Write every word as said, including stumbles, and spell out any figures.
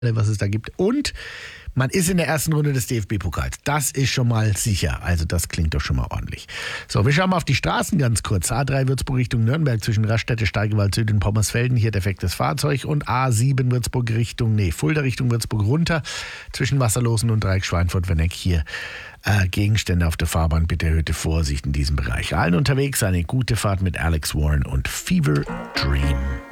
was es da gibt. Und man ist in der ersten Runde des D F B-Pokals. Das ist schon mal sicher. Also das klingt doch schon mal ordentlich. So, wir schauen mal auf die Straßen ganz kurz. A drei Würzburg Richtung Nürnberg zwischen Raststätte, Steigewald Süd und Pommersfelden. Hier defektes Fahrzeug. Und A sieben Würzburg Richtung, nee, Fulda Richtung Würzburg runter. Zwischen Wasserlosen und Dreieck Schweinfurt-Wenneck hier äh, Gegenstände auf der Fahrbahn. Bitte erhöhte Vorsicht in diesem Bereich. Allen unterwegs eine gute Fahrt mit Alex Warren und Fever Dream.